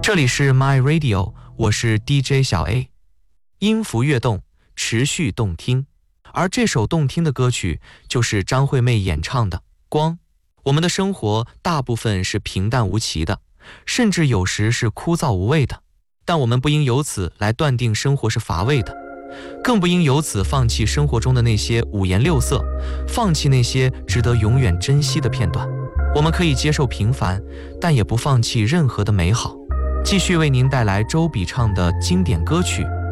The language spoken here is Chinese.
这里是 My Radio， 我是 DJ 小 A， 音符跃动，持续动听。而这首动听的歌曲就是张惠妹演唱的《光》。我们的生活大部分是平淡无奇的，甚至有时是枯燥无味的，但我们不应由此来断定生活是乏味的，更不应由此放弃生活中的那些五颜六色，放弃那些值得永远珍惜的片段。我们可以接受平凡，但也不放弃任何的美好。继续为您带来周笔畅的经典歌曲《